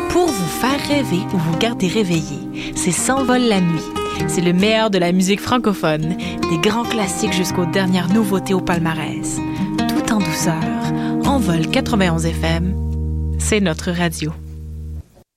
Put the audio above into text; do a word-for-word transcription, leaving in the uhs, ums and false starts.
pour vous faire rêver ou vous garder réveillé. C'est S'envole la nuit. C'est le meilleur de la musique francophone, des grands classiques jusqu'aux dernières nouveautés au palmarès. Tout en douceur, Envol quatre-vingt-onze F M, c'est notre radio.